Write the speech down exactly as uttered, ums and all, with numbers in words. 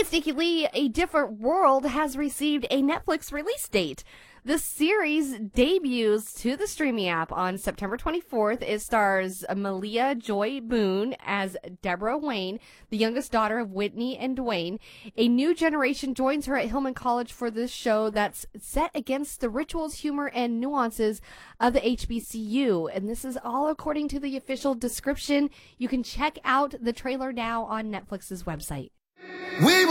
Hey, Stinky Lee, A Different World has received a Netflix release date. The series debuts to the streaming app on September twenty-fourth. It stars Malia Joy Boone as Deborah Wayne, the youngest daughter of Whitney and Dwayne. A new generation joins her at Hillman College for this show that's set against the rituals, humor, and nuances of the H B C U. And this is all according to the official description. You can check out the trailer now on Netflix's website. We